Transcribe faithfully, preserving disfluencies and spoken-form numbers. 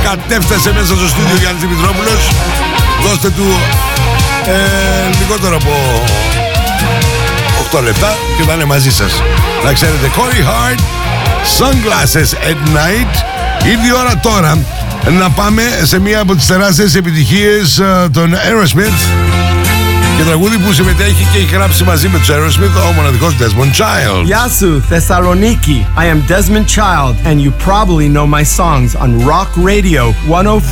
κατέφτασε μέσα στο στούντιο ο Γιάννης Δημητρόπουλος. Δώστε του ε, λιγότερο από οκτώ λεπτά και θα είναι μαζί σας. Να ξέρετε, Corey Hart, Sunglasses at Night. Ήρθε η ώρα τώρα να πάμε σε μία από τις τεράστιες επιτυχίες uh, των Aerosmith και τραγούδι που συμμετέχει και έχει γράψει μαζί με τους Aerosmith ο μοναδικός Desmond Child. Γεια σου, Thessaloniki. I am Desmond Child and you probably know my songs on Rock Radio one oh